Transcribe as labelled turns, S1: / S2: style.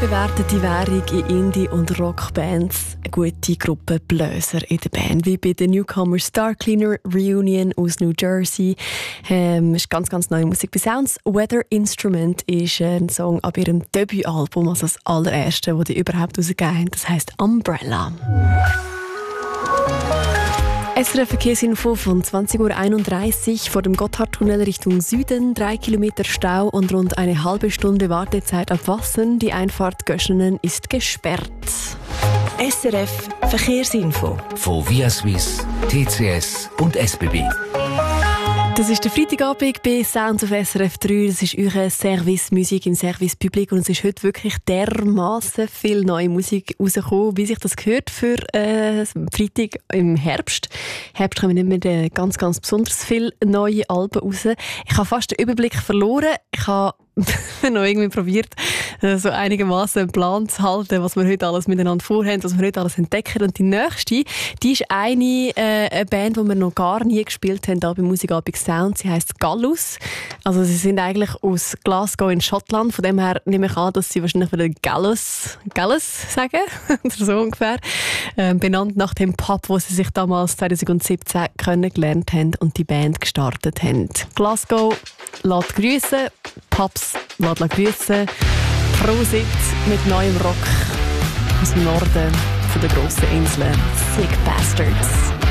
S1: bewertete Währung in Indie- und Rockbands. Eine gute Gruppe Bläser in der Band, wie bei den Newcomer Star Cleaner Reunion aus New Jersey. Ist ganz neue Musik bei Sounds. Weather Instrument ist ein Song ab ihrem Debütalbum, also das allererste, das die überhaupt rausgegeben haben. Das heisst Umbrella. SRF Verkehrsinfo von 20.31 Uhr vor dem Gotthardtunnel Richtung Süden. 3 Kilometer Stau und rund eine halbe Stunde Wartezeit ab Wassen. Die Einfahrt Göschenen ist gesperrt.
S2: SRF Verkehrsinfo
S3: von Via Suisse, TCS und SBB.
S1: Das ist der Freitagabend bei Sounds auf SRF 3. Das ist eure Service-Musik im Service Public und es ist heute wirklich dermassen viel neue Musik rausgekommen, wie sich das gehört für Freitag im Herbst. Im Herbst kommen nicht mehr ganz besonders viele neue Alben raus. Ich habe fast den Überblick verloren. Ich habe noch irgendwie probiert, so einigermaßen einen Plan zu halten, was wir heute alles miteinander vorhaben, was wir heute alles entdecken. Und die nächste, die ist eine Band, die wir noch gar nie gespielt haben, hier bei Musikabend Sound. Sie heisst Gallus. Also sie sind eigentlich aus Glasgow in Schottland. Von dem her nehme ich an, dass sie wahrscheinlich wieder Gallus sagen, oder so ungefähr. Benannt nach dem Pub, wo sie sich damals 2017 kennengelernt haben und die Band gestartet haben. Glasgow lässt grüssen, Pubs lässt grüssen. Prosit mit neuem Rock aus dem Norden von der grossen Insel. Sick Bastards.